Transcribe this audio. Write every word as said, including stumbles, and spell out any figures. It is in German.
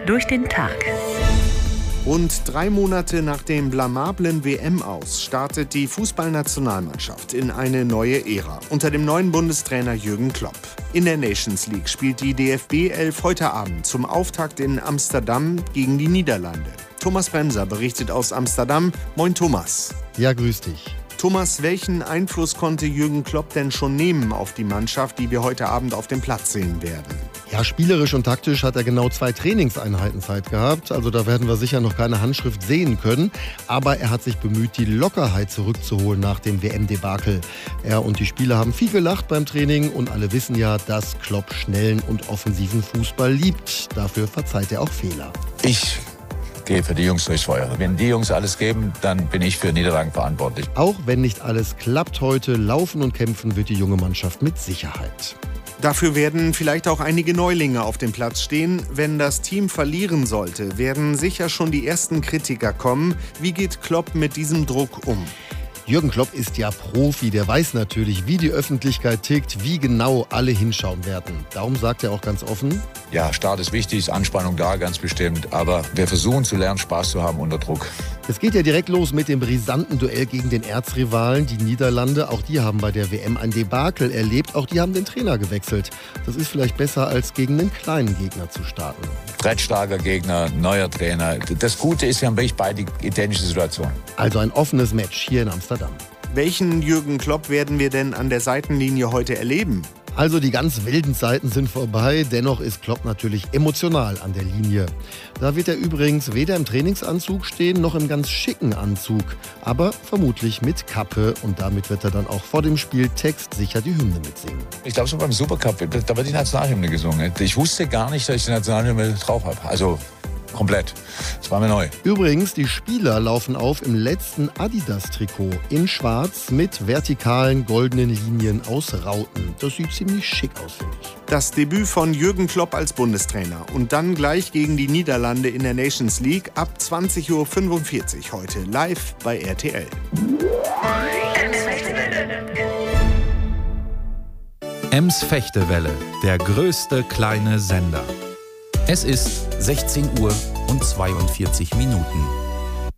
durch den Tag. Rund drei Monate nach dem blamablen W M-Aus startet die Fußballnationalmannschaft in eine neue Ära unter dem neuen Bundestrainer Jürgen Klopp. In der Nations League spielt die D F B elf heute Abend zum Auftakt in Amsterdam gegen die Niederlande. Thomas Bremser berichtet aus Amsterdam. Moin Thomas. Ja, grüß dich. Thomas, welchen Einfluss konnte Jürgen Klopp denn schon nehmen auf die Mannschaft, die wir heute Abend auf dem Platz sehen werden? Ja, spielerisch und taktisch hat er genau zwei Trainingseinheiten Zeit gehabt. Also da werden wir sicher noch keine Handschrift sehen können. Aber er hat sich bemüht, die Lockerheit zurückzuholen nach dem W M-Debakel. Er und die Spieler haben viel gelacht beim Training und alle wissen ja, dass Klopp schnellen und offensiven Fußball liebt. Dafür verzeiht er auch Fehler. Ich gehe für die Jungs durchs Feuer. Wenn die Jungs alles geben, dann bin ich für Niederlagen verantwortlich. Auch wenn nicht alles klappt heute, laufen und kämpfen wird die junge Mannschaft mit Sicherheit. Dafür werden vielleicht auch einige Neulinge auf dem Platz stehen. Wenn das Team verlieren sollte, werden sicher schon die ersten Kritiker kommen. Wie geht Klopp mit diesem Druck um? Jürgen Klopp ist ja Profi, der weiß natürlich, wie die Öffentlichkeit tickt, wie genau alle hinschauen werden. Darum sagt er auch ganz offen: Ja, Start ist wichtig, Anspannung da, ganz bestimmt. Aber wir versuchen zu lernen, Spaß zu haben unter Druck. Es geht ja direkt los mit dem brisanten Duell gegen den Erzrivalen, die Niederlande. Auch die haben bei der W M ein Debakel erlebt. Auch die haben den Trainer gewechselt. Das ist vielleicht besser, als gegen einen kleinen Gegner zu starten. Brettstarker Gegner, neuer Trainer. Das Gute ist, wir haben wirklich beide identische Situationen. Also ein offenes Match hier in Amsterdam. Welchen Jürgen Klopp werden wir denn an der Seitenlinie heute erleben? Also die ganz wilden Zeiten sind vorbei, dennoch ist Klopp natürlich emotional an der Linie. Da wird er übrigens weder im Trainingsanzug stehen, noch im ganz schicken Anzug, aber vermutlich mit Kappe, und damit wird er dann auch vor dem Spiel textsicher die Hymne mitsingen. Ich glaube, so beim Supercup, da wird die Nationalhymne gesungen. Ich wusste gar nicht, dass ich die Nationalhymne drauf habe. Also komplett. Das war mir neu. Übrigens, die Spieler laufen auf im letzten Adidas-Trikot in schwarz mit vertikalen goldenen Linien aus Rauten. Das sieht ziemlich schick aus, finde ich. Das Debüt von Jürgen Klopp als Bundestrainer und dann gleich gegen die Niederlande in der Nations League ab zwanzig Uhr fünfundvierzig heute live bei R T L. Ems Fechtewelle, der größte kleine Sender. Es ist sechzehn Uhr und zweiundvierzig Minuten.